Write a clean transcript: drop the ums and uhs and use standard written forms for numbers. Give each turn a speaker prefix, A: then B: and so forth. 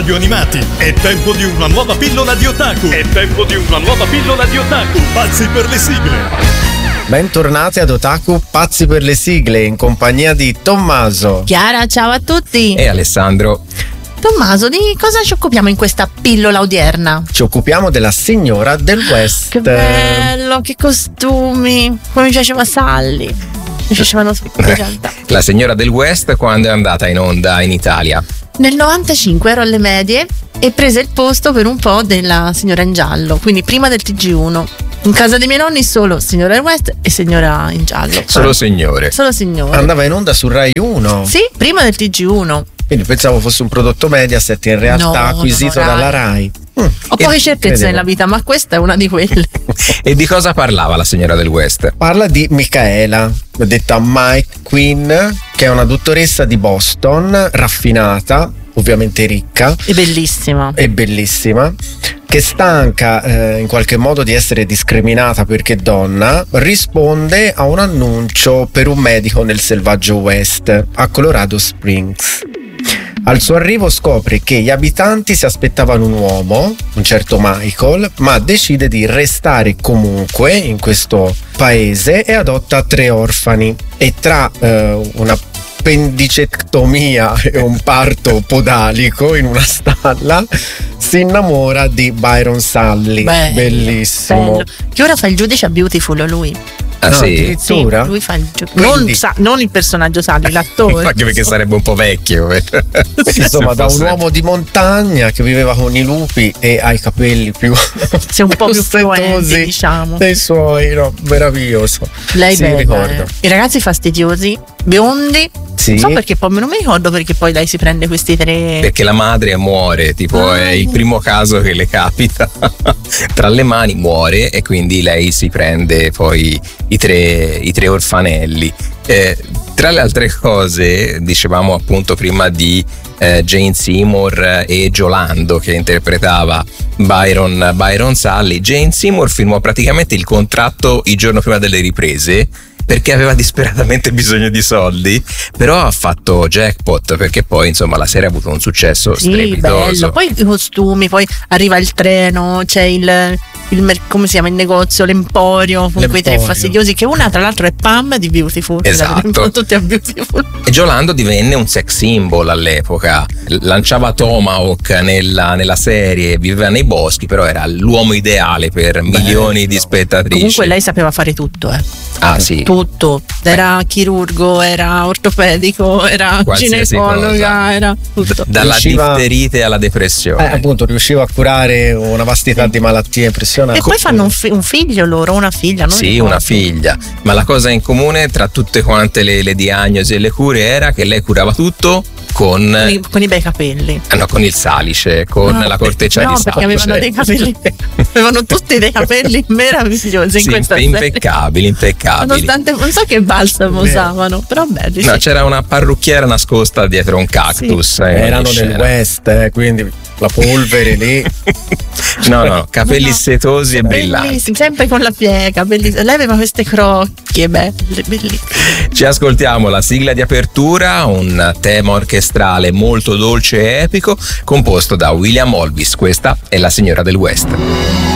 A: radio animati. È tempo di una nuova pillola di otaku. Pazzi per le sigle.
B: Bentornati ad Otaku Pazzi per le sigle, in compagnia di Tommaso,
C: Chiara, ciao a tutti.
D: E Alessandro.
C: Tommaso, di cosa ci occupiamo in questa pillola odierna?
B: Ci occupiamo della signora del West.
C: Che bello, che costumi. Come mi piaceva Sally. Mi piacevano tutti in realtà.
D: La signora del West quando è andata in onda in Italia?
C: Nel 95 ero alle medie e prese il posto per un po' della signora in giallo, quindi prima del TG1. In casa dei miei nonni solo signora del West e signora in giallo.
D: Solo signore.
C: Solo signore.
B: Andava in onda su Rai 1.
C: Sì, prima del TG1.
B: Quindi pensavo fosse un prodotto Mediaset, in realtà
C: No,
B: acquisito
C: no,
B: dalla Rai.
C: Ho poche certezze nella vita, ma questa è una di quelle.
D: E di cosa parlava la signora del West?
B: Parla di Michaela, detta Mike Quinn, che è una dottoressa di Boston, raffinata, ovviamente ricca
C: È bellissima.
B: e bellissima, che stanca in qualche modo di essere discriminata perché donna, risponde a un annuncio per un medico nel selvaggio West a Colorado Springs. Al suo arrivo scopre che gli abitanti si aspettavano un uomo, un certo Michael, ma decide di restare comunque in questo paese e adotta 3 orfani. E tra una appendicectomia e un parto podalico in una stalla si innamora di Byron Sully. Bellissimo.
C: Bello. Che ora fa il giudice a Beautiful lui.
D: Ah,
B: No,
D: sì?
B: addirittura?
C: Sì, lui fa il giudice.
B: Quindi-
C: Non il personaggio Sally, l'attore.
D: Anche perché sarebbe un po' vecchio.
B: Insomma, da un
D: Forse-
B: uomo di montagna che viveva con i lupi e ha i capelli più
C: Sei un po' più fluenti,
B: ostentosi
C: diciamo.
B: dei suoi, no? Meraviglioso.
C: Lei
B: Sì,
C: bella,
B: ricordo.
C: I ragazzi fastidiosi, biondi.
B: Sì.
C: Non so perché poi non mi ricordo perché poi lei si prende questi 3.
D: Perché la madre muore, tipo è il primo caso che le capita tra le mani, muore e quindi lei si prende poi i tre orfanelli. Tra le altre cose, dicevamo appunto prima di Jane Seymour e Giolando che interpretava Byron Sully. Jane Seymour firmò praticamente il contratto il giorno prima delle riprese perché aveva disperatamente bisogno di soldi, però ha fatto jackpot perché poi insomma la serie ha avuto un successo
C: Sì,
D: strepitoso.
C: bello. Poi i costumi, poi arriva il treno, c'è il come si chiama il negozio, l'emporio con quei 3
B: L'Emporio.
C: fastidiosi, che una tra l'altro è Pam di Beautiful.
D: Esatto.
C: Tutti a Beautiful.
D: E Giolando divenne un sex symbol all'epoca, lanciava Tomahawk nella serie, viveva nei boschi, però era l'uomo ideale per milioni di spettatrici.
C: Comunque lei sapeva fare tutto,
D: Ah sì,
C: tutto. Era chirurgo, era ortopedico, era
D: Qualsiasi
C: ginecologa,
D: cosa.
C: era tutto.
D: dalla
B: Riusciva-
D: difterite alla depressione.
B: Appunto, riusciva a curare una vastità di malattie impressionanti.
C: E poi fanno un figlio loro, una figlia, non
D: Sì,
C: ricordo.
D: una figlia, ma la cosa in comune tra tutte quante le diagnosi e le cure era che lei curava tutto con
C: i bei capelli.
D: con il salice, con
C: No,
D: la corteccia
C: no,
D: di
C: perché
D: salice.
C: avevano dei capelli, avevano tutti dei capelli meravigliosi in
D: Sì,
C: questa serie.
D: impeccabili.
C: Nonostante non so che balsamo usavano, però belli.
D: No,
C: sì.
D: c'era una parrucchiera nascosta dietro un cactus.
B: Erano
D: in
B: nel
D: scena.
B: West, quindi la polvere lì.
D: No, capelli
C: No.
D: setosi e brillanti.
C: Bellissimi, sempre con la piega, bellissimi. Lei aveva queste crocchie belle, bellissime.
D: Ci ascoltiamo la sigla di apertura, un tema orchestrale molto dolce e epico composto da William Olvis. Questa è La signora del West.